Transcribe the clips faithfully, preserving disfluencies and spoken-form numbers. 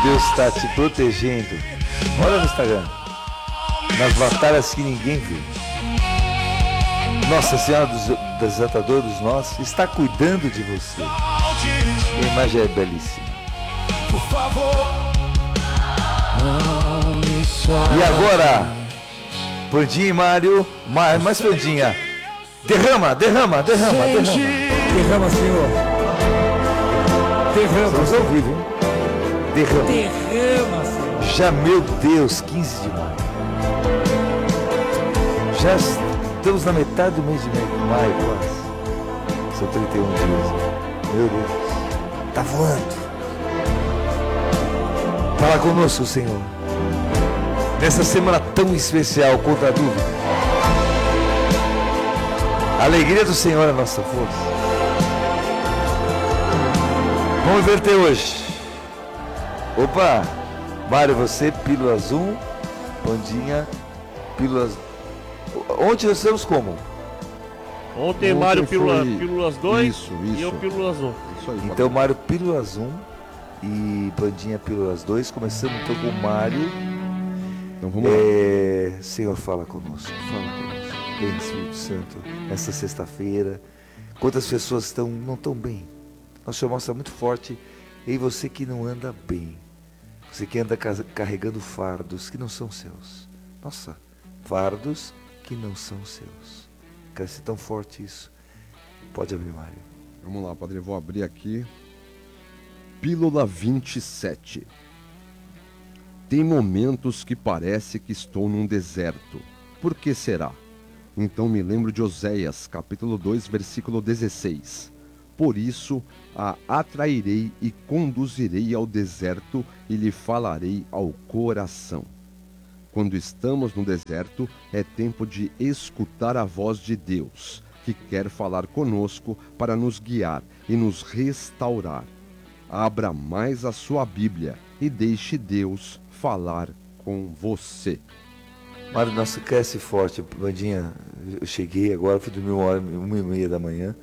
Deus está te protegendo. Olha no Instagram. Nas batalhas que ninguém vê. Nossa Senhora dos Desatadores dos Nós está cuidando de você. A imagem é belíssima. Por favor. E agora, Pandinha e Mário, mais, mais Pandinha. Derrama, derrama, derrama, derrama. Derrama, Senhor. Derrama. Estamos ao vivo, hein? Derrama. Derrama, Senhor. Já, meu Deus, quinze de maio. Já estamos na metade do mês de maio, quase. São trinta e um dias. Meu Deus. Tá voando. Fala conosco, Senhor. Nessa semana tão especial, contra a dúvida. A alegria do Senhor é a nossa força. Vamos inverter hoje. Opa! Mário, você, pílulas um, Pandinha, pílulas... Ontem nós estamos como? Ontem, Ontem Mário, pílula, foi... pílulas dois isso, isso. E eu, pílulas um. Isso aí, então, Mário, pílulas um e Pandinha, pílulas dois. Começando então com o Mário. Então vamos é... lá. Senhor, fala conosco, fala conosco. Vem, Espírito Santo, essa sexta-feira. Quantas pessoas estão, não estão bem? Nosso Senhor mostra muito forte em você que não anda bem. Você que anda carregando fardos que não são seus. Nossa, fardos que não são seus. Cresce tão forte isso. Pode abrir, Mário. Vamos lá, Padre, eu vou abrir aqui. Pílula vinte e sete. Tem momentos que parece que estou num deserto. Por que será? Então me lembro de Oséias, capítulo dois, versículo dezesseis. Por isso a atrairei e conduzirei ao deserto e lhe falarei ao coração. Quando estamos no deserto, é tempo de escutar a voz de Deus, que quer falar conosco para nos guiar e nos restaurar. Abra mais a sua Bíblia e deixe Deus falar com você. Mário, nossa, cresce forte. Bandinha, eu cheguei agora, fui dormir uma hora, uma e meia da manhã,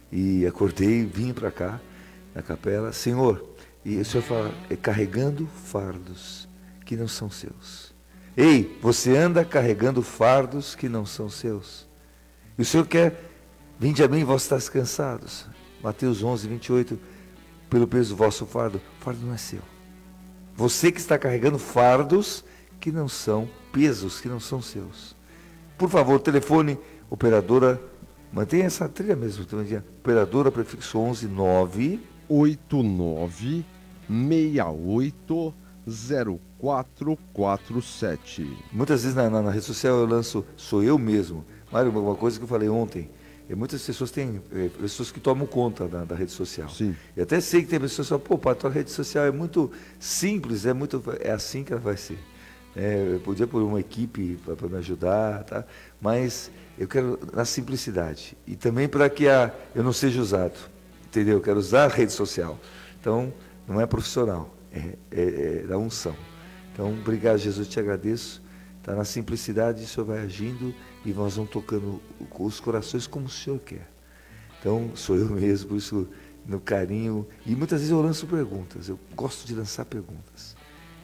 e acordei, vim para cá, na capela. Senhor, e o Senhor fala, é carregando fardos que não são seus. Ei, você anda carregando fardos que não são seus. E o Senhor quer, vinde a mim, vós estáis cansados. Mateus onze, vinte e oito, pelo peso do vosso fardo, o fardo não é seu. Você que está carregando fardos que não são pesos, que não são seus. Por favor, telefone, operadora, mantenha essa trilha mesmo, operadora prefixo onze nove oito nove seis oito zero quatro quatro sete. Muitas vezes na, na, na rede social eu lanço, sou eu mesmo. Mário, uma coisa que eu falei ontem, é, muitas pessoas têm, é, pessoas que tomam conta da, da rede social. Sim. Eu até sei que tem pessoas que falam, pô, a tua rede social é muito simples, é, muito, é assim que ela vai ser. É, eu podia pôr uma equipe para me ajudar, tá? Mas eu quero na simplicidade. E também para que a, eu não seja usado, entendeu? Eu quero usar a rede social. Então, não é profissional, é, é, é da unção. Então, obrigado, Jesus, te agradeço. Está na simplicidade, o Senhor vai agindo e nós vamos tocando os corações como o Senhor quer. Então, sou eu mesmo, por isso, no carinho. E muitas vezes eu lanço perguntas, eu gosto de lançar perguntas.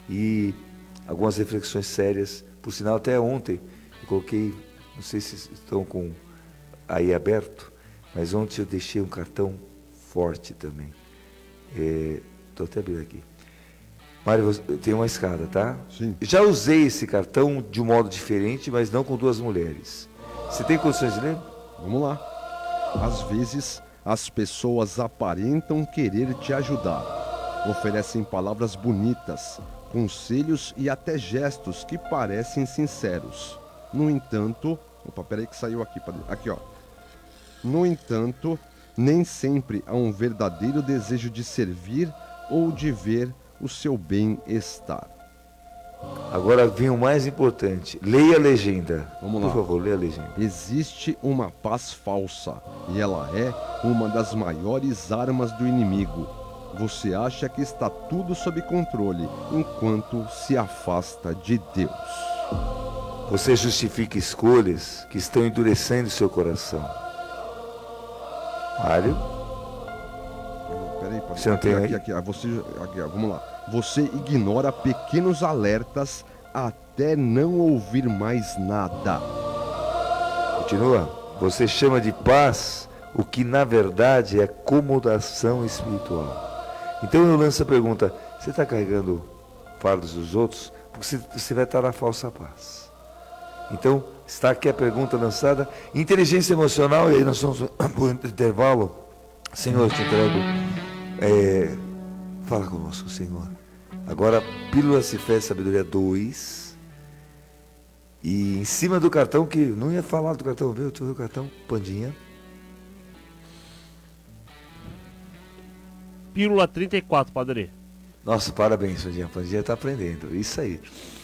E algumas reflexões sérias. Por sinal, até ontem, eu coloquei, não sei se estão com aí aberto, mas ontem eu deixei um cartão forte também. Estou é, até abrindo aqui. Mário, tem uma escada, tá? Sim. Já usei esse cartão de um modo diferente, mas não com duas mulheres. Você tem condições de ler? Vamos lá. Às vezes, as pessoas aparentam querer te ajudar. Oferecem palavras bonitas, conselhos e até gestos que parecem sinceros. No entanto... Opa, peraí que saiu aqui. Aqui, ó. No entanto, nem sempre há um verdadeiro desejo de servir ou de ver o seu bem-estar. Agora vem o mais importante. Leia a legenda. Vamos lá. Por favor, leia a legenda. Existe uma paz falsa e ela é uma das maiores armas do inimigo. Você acha que está tudo sob controle enquanto se afasta de Deus. Você justifica escolhas que estão endurecendo seu coração. Mário? Peraí, padre. Você não tem aqui, aí? aqui, aqui, você, aqui, vamos lá. Você ignora pequenos alertas até não ouvir mais nada. Continua. Você chama de paz o que na verdade é acomodação espiritual. Então eu lanço a pergunta: você está carregando fardos dos outros? Porque você, você vai estar na falsa paz. Então, está aqui a pergunta lançada. Inteligência emocional, e aí nós vamos para o intervalo. Senhor, eu te entrego. É, fala conosco, Senhor. Agora, Pílulas de Fé e Sabedoria dois. E em cima do cartão, que não ia falar do cartão, viu? Deixa eu ver o cartão, Pandinha. Pílula trinta e quatro, padre. Nossa, parabéns, Pandinha. Pandinha está aprendendo. Isso aí.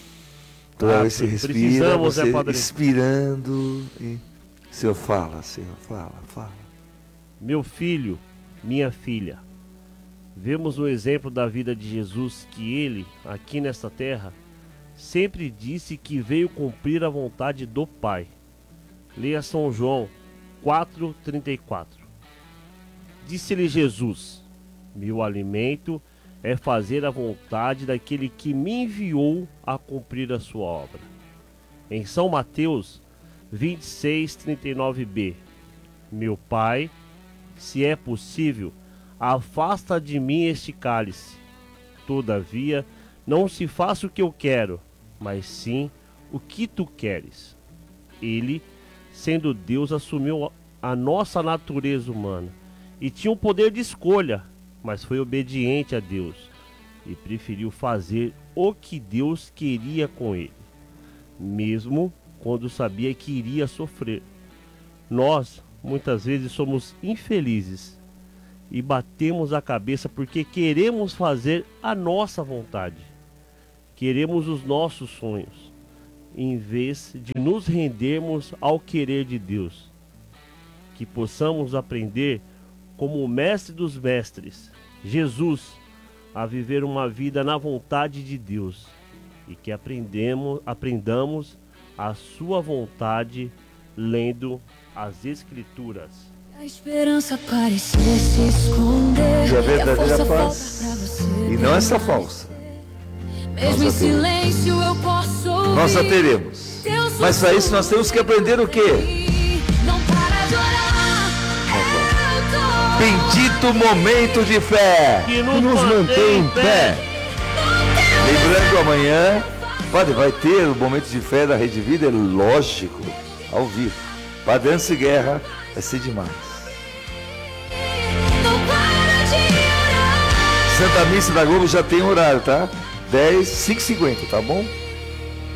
Toda Ah, vez você respira, precisamos, você né, padre? expirando. E... Senhor, fala, Senhor, fala, fala. Meu filho, minha filha, vemos um exemplo da vida de Jesus que ele, aqui nesta terra, sempre disse que veio cumprir a vontade do Pai. Leia São João quatro, trinta e quatro. Disse-lhe Jesus: meu alimento é fazer a vontade daquele que me enviou a cumprir a sua obra. Em São Mateus vinte e seis, trinta e nove b. Meu Pai, se é possível, afasta de mim este cálice. Todavia, não se faça o que eu quero, mas sim o que tu queres. Ele, sendo Deus, assumiu a nossa natureza humana e tinha o poder de escolha, mas foi obediente a Deus e preferiu fazer o que Deus queria com ele, mesmo quando sabia que iria sofrer. Nós, muitas vezes, somos infelizes e batemos a cabeça porque queremos fazer a nossa vontade, queremos os nossos sonhos, em vez de nos rendermos ao querer de Deus. Que possamos aprender, como o mestre dos mestres, Jesus, a viver uma vida na vontade de Deus, e que aprendemos, aprendamos a sua vontade lendo as Escrituras. A esperança parecia se esconder. E a verdadeira paz. E não essa falsa. Mesmo em silêncio eu posso ouvir. Nós a teremos. Mas para isso nós temos que aprender o quê? Não para de orar. Bendito momento de fé. Que nos, Nos mantém em pé. Lembrando, amanhã, padre, vai ter o momento de fé da Rede Vida, é lógico, ao vivo. Padre Anse Guerra, vai ser demais. Não para de orar. Santa Missa da Globo já tem horário, tá? dez, cinco e cinquenta, tá bom?